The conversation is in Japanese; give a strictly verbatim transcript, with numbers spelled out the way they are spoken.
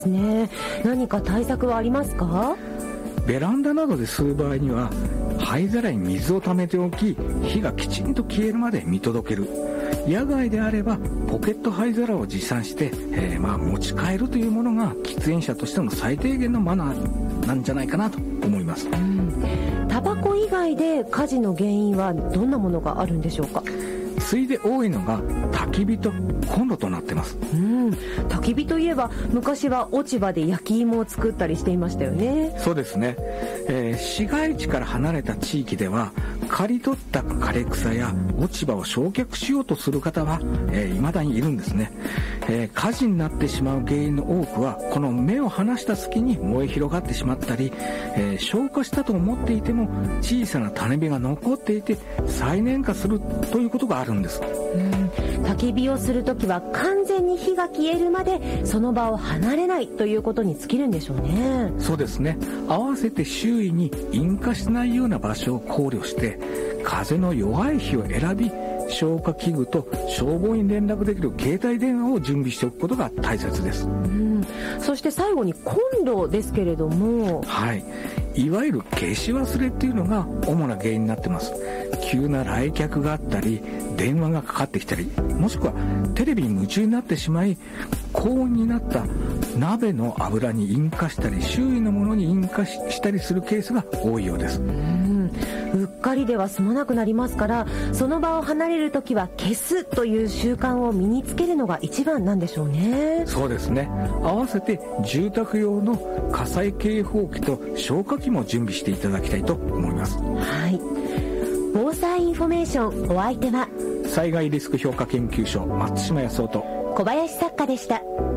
ね、何か対策はありますか？ ベランダなどで吸う場合には灰皿に水を溜めておき、火がきちんと消えるまで見届ける。野外であればポケット灰皿を持参して、えー、まあ持ち帰るというものが喫煙者としての最低限のマナーなんじゃないかなと思います。うん、 タバコ以外で火事の原因はどんなものがあるんでしょうか？ 次いで多いのが焚き火とコンロとなってます。 うん、焚き火といえば昔は落ち葉で焼き芋を作ったりしていましたよね。 そうですね、えー、市街地から離れた地域では刈り取った枯れ草や落ち葉を焼却しようとする方は、えー、未だにいるんですね。えー、火事になってしまう原因の多くはこの目を離した隙に燃え広がってしまったり、えー、消火したと思っていても小さな種火が残っていて再燃化するということがあるんです。 うん、焚き火をするときは完全に火が消えるまでその場を離れないということに尽きるんでしょうね。 そうですね。合わせて周囲に引火しないような場所を考慮して風の弱い日を選び、消火器具と消防に連絡できる携帯電話を準備しておくことが大切です。うん、 そして最後にコンロですけれども、 はい、いわゆる消し忘れっていうのが主な原因になってます。急な来客があったり電話がかかってきたり、もしくはテレビに夢中になってしまい高温になった鍋の油に引火したり周囲のものに引火したりするケースが多いようです。うん、 うっかりでは済まなくなりますから、その場を離れるときは消すという習慣を身につけるのが一番なんでしょうね。 そうですね。合わせて住宅用の火災警報器と消火器も準備していただきたいと思います。 はい、防災インフォメーション、お相手は災害リスク評価研究所松島康夫と小林作家でした。